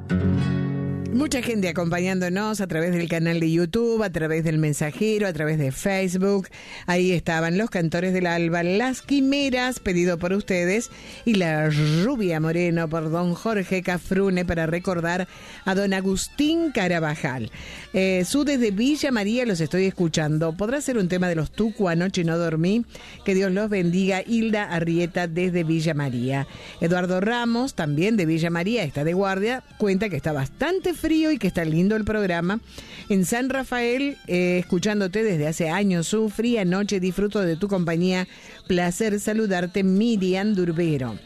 Mucha gente acompañándonos a través del canal de YouTube, a través del mensajero, a través de Facebook. Ahí estaban los Cantores del Alba, Las Quimeras, pedido por ustedes, y La Rubia Moreno por don Jorge Cafrune, para recordar a don Agustín Carabajal. Su desde Villa María los estoy escuchando. ¿Podrá ser un tema de los Tucu? Anoche no dormí. Que Dios los bendiga. Hilda Arrieta desde Villa María. Eduardo Ramos, también de Villa María, está de guardia, cuenta que está bastante frío y que está lindo el programa. En San Rafael, escuchándote desde hace años, su fría noche, disfruto de tu compañía, placer saludarte, Miriam Durbero.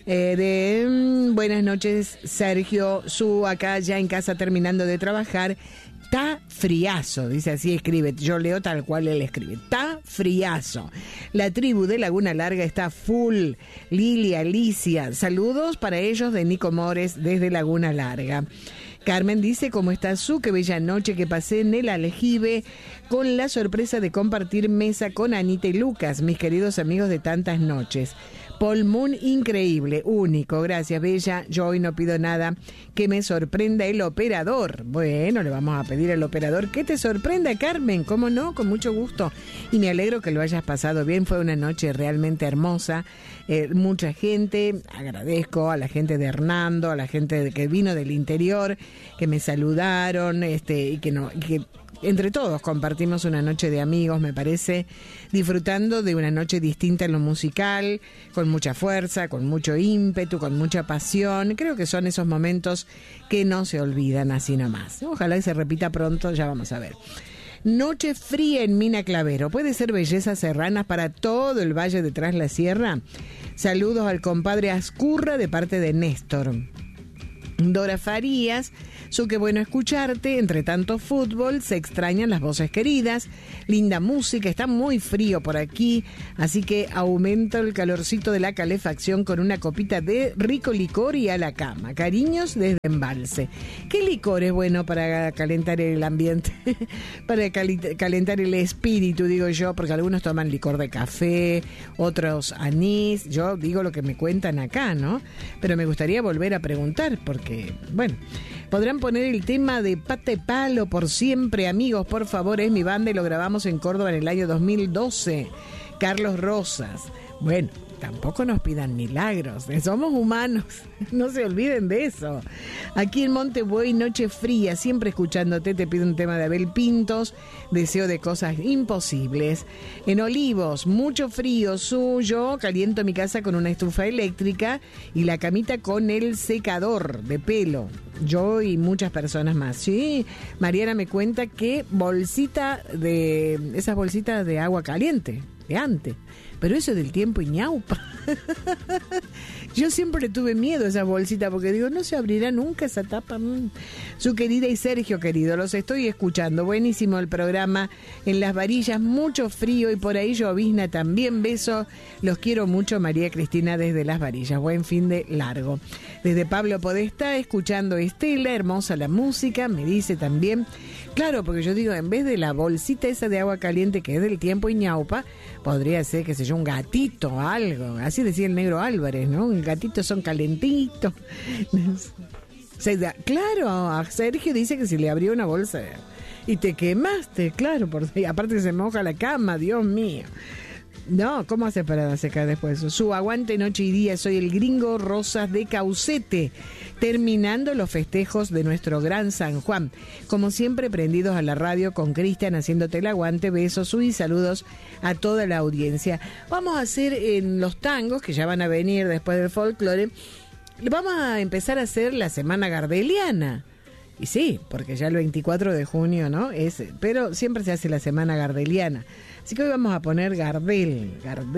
Buenas noches, Sergio, su acá ya en casa terminando de trabajar. Está friazo, dice así, escribe, yo leo tal cual él escribe, está friazo. La tribu de Laguna Larga está full. Lilia, Alicia, saludos para ellos de Nico Mores desde Laguna Larga. Carmen dice, ¿cómo está su? Qué bella noche que pasé en el Aljibe con la sorpresa de compartir mesa con Anita y Lucas, mis queridos amigos de tantas noches. Paul Moon, increíble, único, gracias, bella. Yo hoy no pido nada que me sorprenda el operador. Bueno, le vamos a pedir al operador que te sorprenda, Carmen, ¿cómo no? Con mucho gusto. Y me alegro que lo hayas pasado bien, fue una noche realmente hermosa. Mucha gente, agradezco a la gente de Hernando, a la gente que vino del interior, que me saludaron, y que entre todos compartimos una noche de amigos, me parece, disfrutando de una noche distinta en lo musical, con mucha fuerza, con mucho ímpetu, con mucha pasión. Creo que son esos momentos que no se olvidan así nomás. Ojalá y se repita pronto, ya vamos a ver. Noche fría en Mina Clavero. ¿Puede ser bellezas serranas para todo el Valle de Tras la Sierra? Saludos al compadre Ascurra de parte de Néstor. Dora Farías, qué bueno escucharte, entre tanto fútbol, se extrañan las voces queridas, linda música, está muy frío por aquí, así que aumento el calorcito de la calefacción con una copita de rico licor y a la cama. Cariños desde Embalse. ¿Qué licor es bueno para calentar el ambiente? Para calentar el espíritu, digo yo, porque algunos toman licor de café, otros anís, yo digo lo que me cuentan acá, ¿no? Pero me gustaría volver a preguntar, porque bueno, podrán poner el tema de Pata y Palo, Por Siempre, amigos, por favor, es mi banda y lo grabamos en Córdoba en el año 2012. Carlos Rosas. Bueno, tampoco nos pidan milagros, somos humanos, no se olviden de eso. Aquí en Montebuey, noche fría, siempre escuchándote, te pido un tema de Abel Pintos, deseo de cosas imposibles. En Olivos, mucho frío, yo caliento mi casa con una estufa eléctrica y la camita con el secador de pelo. Yo y muchas personas más. Sí, Mariana me cuenta que esas bolsitas de agua caliente de antes, pero eso del tiempo y ñaupa. Yo siempre le tuve miedo a esa bolsita porque digo, no se abrirá nunca esa tapa. Su querida y Sergio querido, los estoy escuchando, buenísimo el programa. En Las Varillas mucho frío y por ahí llovizna también, beso, los quiero mucho, María Cristina desde Las Varillas, buen fin de largo. Desde Pablo Podestá, escuchando Estela, hermosa la música, me dice también. Claro, porque yo digo, en vez de la bolsita esa de agua caliente que es del tiempo y ñaupa, podría ser, qué sé yo, un gatito, algo. Así decía el negro Álvarez, ¿no? Un gatito son calentitos. Claro, a Sergio dice que si le abrió una bolsa y te quemaste, claro, aparte que se moja la cama, Dios mío. No, ¿cómo hace para secar después? Su aguante noche y día, soy el gringo Rosas de Caucete, terminando los festejos de nuestro gran San Juan. Como siempre, prendidos a la radio con Cristian haciéndote el aguante, besos y saludos a toda la audiencia. Vamos a hacer en los tangos, que ya van a venir después del folclore, vamos a empezar a hacer la semana gardeliana. Y sí, porque ya el 24 de junio, ¿no? Pero siempre se hace la semana gardeliana. Así que hoy vamos a poner Gardel.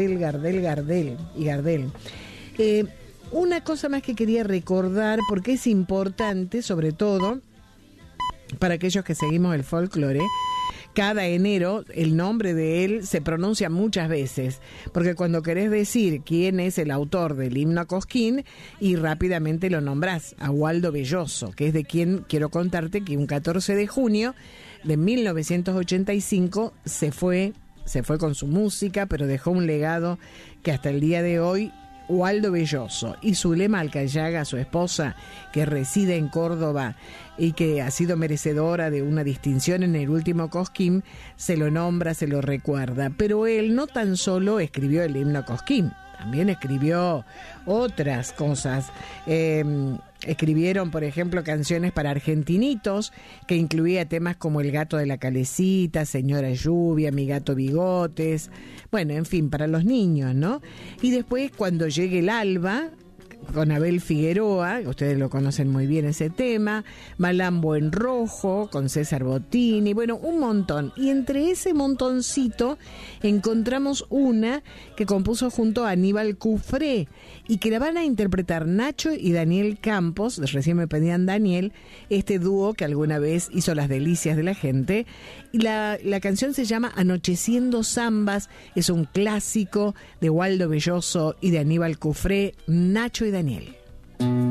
Una cosa más que quería recordar, porque es importante, sobre todo para aquellos que seguimos el folclore. Cada enero el nombre de él se pronuncia muchas veces, porque cuando querés decir quién es el autor del himno a Cosquín y rápidamente lo nombrás, a Waldo Belloso, que es de quien quiero contarte que un 14 de junio de 1985 se fue con su música, pero dejó un legado que hasta el día de hoy Waldo Belloso y Zulema Alcayaga, su esposa, que reside en Córdoba y que ha sido merecedora de una distinción en el último Cosquín, se lo nombra, se lo recuerda. Pero él no tan solo escribió el himno Cosquín, también escribió otras cosas. Escribieron, por ejemplo, canciones para argentinitos, que incluía temas como El gato de la calecita, Señora Lluvia, Mi gato Bigotes, bueno, en fin, para los niños, ¿no? Y después, Cuando llegue el alba, con Abel Figueroa, ustedes lo conocen muy bien ese tema, Malambo en rojo, con César Bottini, bueno, un montón. Y entre ese montoncito encontramos una que compuso junto a Aníbal Cufré y que la van a interpretar Nacho y Daniel Campos, recién me pedían Daniel, este dúo que alguna vez hizo las delicias de la gente. Y la canción se llama Anocheciendo Zambas, es un clásico de Waldo Belloso y de Aníbal Cufré, Nacho y Daniel.